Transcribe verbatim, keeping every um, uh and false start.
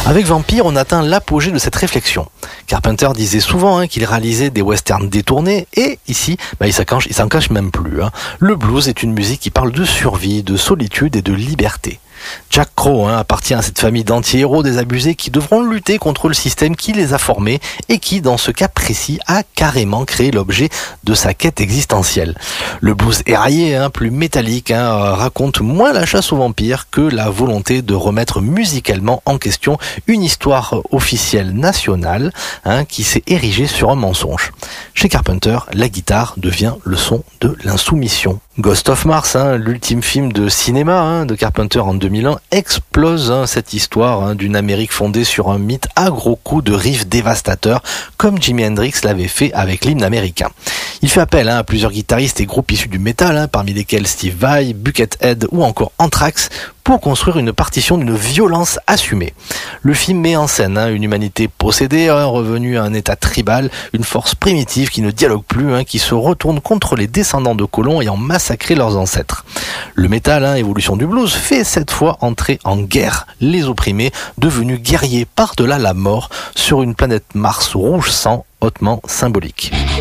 Avec Vampire, on atteint l'apogée de cette réflexion. Carpenter disait souvent hein, qu'il réalisait des westerns détournés, et ici, bah, il s'en cache, il s'en cache même plus. Hein. Le blues est une musique qui parle de survie, de solitude et de liberté. Jack Crow hein, appartient à cette famille d'anti-héros désabusés qui devront lutter contre le système qui les a formés et qui, dans ce cas précis, a carrément créé l'objet de sa quête existentielle. Le blues éraillé, hein, plus métallique, hein, raconte moins la chasse aux vampires que la volonté de remettre musicalement en question une histoire officielle nationale hein, qui s'est érigée sur un mensonge. Chez Carpenter, la guitare devient le son de l'insoumission. Ghost of Mars, hein, l'ultime film de cinéma hein, de Carpenter en deux mille un, explose hein, cette histoire hein, d'une Amérique fondée sur un mythe à gros coups de riffs dévastateurs, comme Jimi Hendrix l'avait fait avec l'hymne américain. Il fait appel hein, à plusieurs guitaristes et groupes issus du métal, hein, parmi lesquels Steve Vai, Buckethead ou encore Anthrax, pour construire une partition d'une violence assumée. Le film met en scène hein, une humanité possédée, hein, revenue à un état tribal, une force primitive qui ne dialogue plus, hein, qui se retourne contre les descendants de colons ayant massacré leurs ancêtres. Le métal, hein, évolution du blues, fait cette fois entrer en guerre les opprimés, devenus guerriers par-delà la mort, sur une planète Mars rouge sang hautement symbolique.